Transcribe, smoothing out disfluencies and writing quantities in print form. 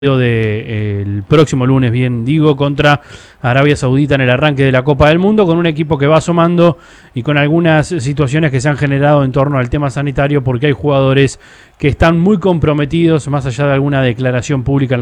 el próximo lunes, bien digo, contra Arabia Saudita en el arranque de la Copa del Mundo, con un equipo que va asomando y con algunas situaciones que se han generado en torno al tema sanitario, porque hay jugadores que están muy comprometidos, más allá de alguna declaración pública en la